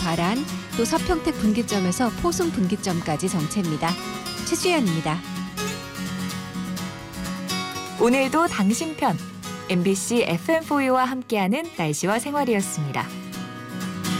과란, 또 서평택 분기점에서 포승 분기점까지 정체입니다. 최주연입니다. 오늘도 당신 편 MBC FM4U와 함께하는 날씨와 생활이었습니다.